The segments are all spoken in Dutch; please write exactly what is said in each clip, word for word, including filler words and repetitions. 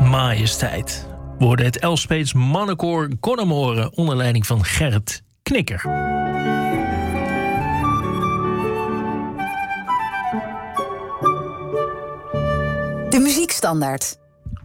Majesteit. We hoorden het Elspeets mannenkoor Connemore onder leiding van Gerrit Knikker. De muziekstandaard.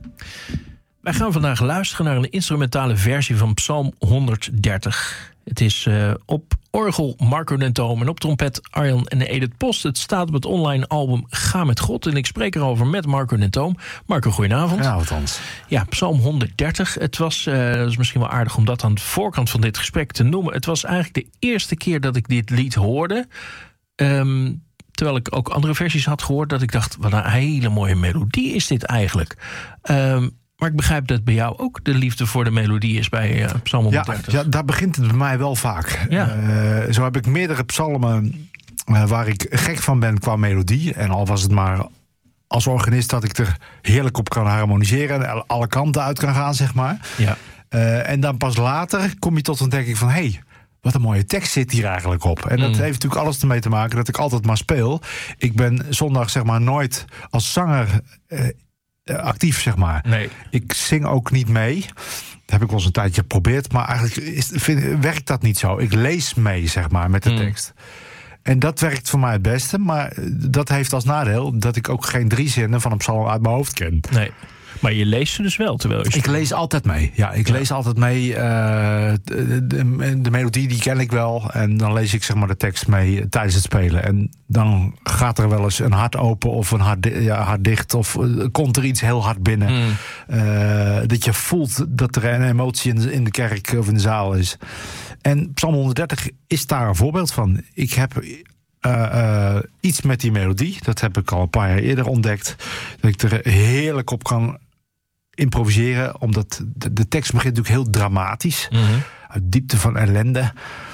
Wij gaan vandaag luisteren naar een instrumentale versie van Psalm honderddertig. Het is uh, op orgel Marco Dentoom en op trompet Arjan en Edith Post. Het staat op het online album Ga met God. En ik spreek erover met Marco Dentoom. Marco, goedenavond. Goedenavond, Hans. Ja, Psalm honderddertig. Het was, uh, dat is misschien wel aardig om dat aan de voorkant van dit gesprek te noemen. Het was eigenlijk de eerste keer dat ik dit lied hoorde. Um, terwijl ik ook andere versies had gehoord, dat ik dacht, wat een hele mooie melodie is dit eigenlijk. Um, Maar ik begrijp dat bij jou ook de liefde voor de melodie is bij uh, Psalm honderddertig. Ja, ja, daar begint het bij mij wel vaak. Ja. Uh, zo heb ik meerdere psalmen uh, waar ik gek van ben qua melodie. En al was het maar als organist dat ik er heerlijk op kan harmoniseren en alle kanten uit kan gaan, zeg maar. Ja. Uh, en dan pas later kom je tot een ontdekking van, hé, hey, wat een mooie tekst zit hier eigenlijk op. En dat mm. heeft natuurlijk alles ermee te maken dat ik altijd maar speel. Ik ben zondag zeg maar nooit als zanger Uh, actief, zeg maar. Nee. Ik zing ook niet mee. Dat heb ik wel eens een tijdje geprobeerd. Maar eigenlijk is, vind, werkt dat niet zo. Ik lees mee, zeg maar, met de mm. tekst. En dat werkt voor mij het beste. Maar dat heeft als nadeel dat ik ook geen drie zinnen van een psalm uit mijn hoofd ken. Nee. Maar je leest ze dus wel, terwijl je... Ik lees altijd mee. Ja, ik ja. lees altijd mee. Uh, de, de, de melodie die ken ik wel. En dan lees ik zeg maar de tekst mee tijdens het spelen. En dan gaat er wel eens een hart open of een hart, ja, hart dicht. Of uh, komt er iets heel hard binnen. Mm. Uh, dat je voelt dat er een emotie in de, in de kerk of in de zaal is. En Psalm honderddertig is daar een voorbeeld van. Ik heb Uh, uh, iets met die melodie. Dat heb ik al een paar jaar eerder ontdekt. Dat ik er heerlijk op kan improviseren. Omdat de, de tekst begint natuurlijk heel dramatisch. Mm-hmm. Uit diepte van ellende.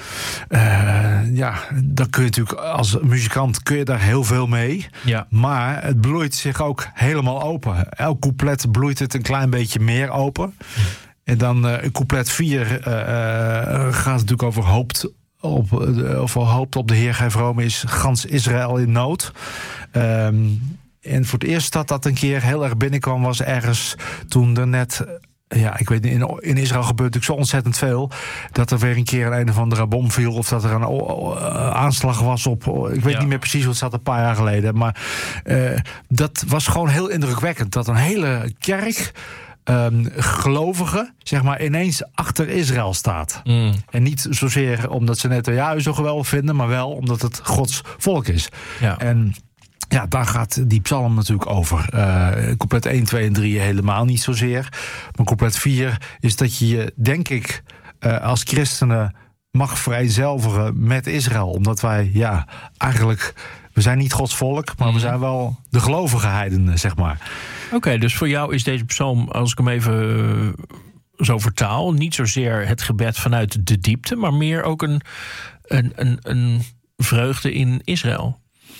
Uh, ja, dan kun je natuurlijk als muzikant kun je daar heel veel mee. Ja. Maar het bloeit zich ook helemaal open. Elk couplet bloeit het een klein beetje meer open. Mm. En dan uh, couplet vier uh, uh, gaat het natuurlijk over hoopt Op, of hoopt op de Heer, gij vroom is gans Israël in nood. Um, en voor het eerst dat dat een keer heel erg binnenkwam was ergens toen er net, ja, ik weet niet, in, in Israël gebeurt natuurlijk zo ontzettend veel, dat er weer een keer een, een of andere bom viel of dat er een uh, aanslag was op, ik weet ja. niet meer precies hoe het zat, een paar jaar geleden. Maar uh, dat was gewoon heel indrukwekkend, dat een hele kerk Um, gelovigen, zeg maar, ineens achter Israël staat. Mm. En niet zozeer omdat ze Netanyahu zo geweldig vinden, maar wel omdat het Gods volk is. Ja. En ja, daar gaat die psalm natuurlijk over. Uh, couplet één, twee en drie helemaal niet zozeer. Maar couplet vier is dat je je, denk ik, uh, als christenen mag vereenzelvigen met Israël. Omdat wij, ja, eigenlijk, we zijn niet Gods volk, maar mm. we zijn wel de gelovige heidenen, zeg maar. Oké, okay, dus voor jou is deze psalm, als ik hem even uh, zo vertaal, niet zozeer het gebed vanuit de diepte, maar meer ook een, een, een, een vreugde in Israël.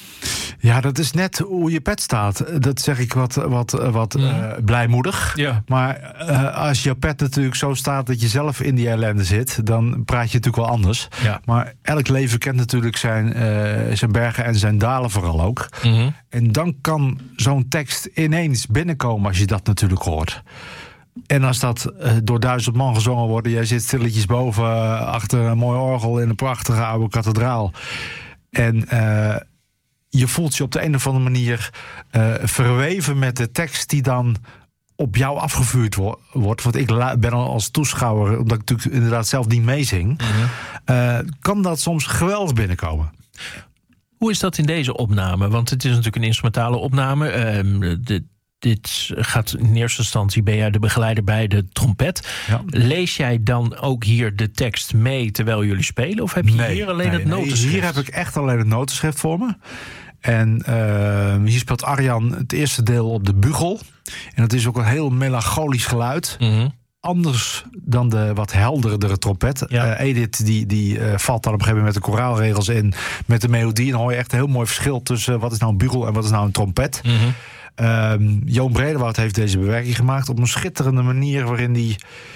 Ja, dat is net hoe je pet staat. Dat zeg ik wat, wat, wat mm. uh, blijmoedig. Ja. Maar uh, als je pet natuurlijk zo staat dat je zelf in die ellende zit, dan praat je natuurlijk wel anders. Ja. Maar elk leven kent natuurlijk zijn, uh, zijn bergen en zijn dalen vooral ook. Mm-hmm. En dan kan zo'n tekst ineens binnenkomen als je dat natuurlijk hoort. En als dat uh, door duizend man gezongen wordt, jij zit stilletjes boven uh, achter een mooi orgel in een prachtige oude kathedraal. En uh, je voelt je op de een of andere manier uh, verweven met de tekst die dan op jou afgevuurd wo- wordt. Want ik la- ben al als toeschouwer, omdat ik natuurlijk inderdaad zelf niet meezing, mm-hmm. uh, kan dat soms geweldig binnenkomen. Hoe is dat in deze opname? Want het is natuurlijk een instrumentale opname. Uh, de, dit gaat in eerste instantie, ben jij de begeleider bij de trompet. Ja. Lees jij dan ook hier de tekst mee terwijl jullie spelen? Of heb je nee, hier alleen nee, het notenschrift? Nee, hier heb ik echt alleen het notenschrift voor me. En uh, hier speelt Arjan het eerste deel op de bugel. En dat is ook een heel melancholisch geluid. Mm-hmm. Anders dan de wat helderdere trompet. Ja. Uh, Edith die, die uh, valt dan op een gegeven moment met de koraalregels in, met de melodie. En dan hoor je echt een heel mooi verschil tussen uh, wat is nou een bugel en wat is nou een trompet. Mm-hmm. Um, Joon Bredewoud heeft deze bewerking gemaakt op een schitterende manier, waarin hij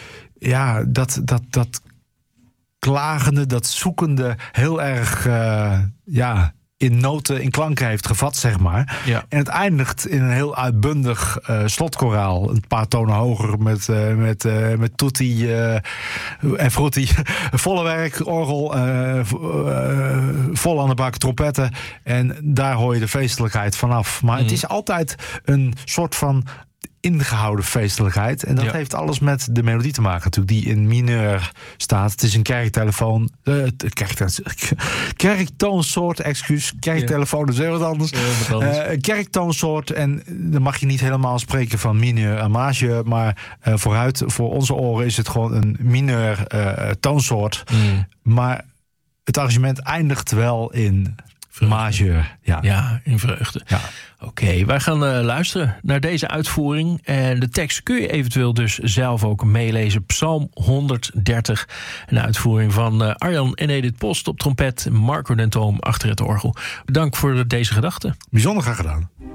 ja, dat, dat, dat klagende, dat zoekende heel erg uh, ja, in noten, in klanken heeft gevat, zeg maar. Ja. En het eindigt in een heel uitbundig uh, slotkoraal. Een paar tonen hoger met, uh, met, uh, met tutti uh, en frutti. Volle werk, orgel, uh, uh, vol aan de bak, trompetten. En daar hoor je de feestelijkheid vanaf. Maar mm. het is altijd een soort van ingehouden feestelijkheid. En dat ja. heeft alles met de melodie te maken natuurlijk, die in mineur staat. Het is een kerktelefoon. Uh, kerktoonsoort, excuus. Kerktelefoon is heel wat anders. Ja, wat anders. Uh, een kerktoonsoort. En dan mag je niet helemaal spreken van mineur en majeur. Maar uh, vooruit, voor onze oren is het gewoon een mineur uh, toonsoort. Mm. Maar het arrangement eindigt wel in vreugde. Majeur. Ja. ja, in vreugde. Ja. Oké, okay, wij gaan uh, luisteren naar deze uitvoering. En de tekst kun je eventueel dus zelf ook meelezen. Psalm honderddertig. Een uitvoering van uh, Arjan en Edith Post op trompet. Marco Den Toom achter het orgel. Bedankt voor deze gedachten. Bijzonder graag gedaan.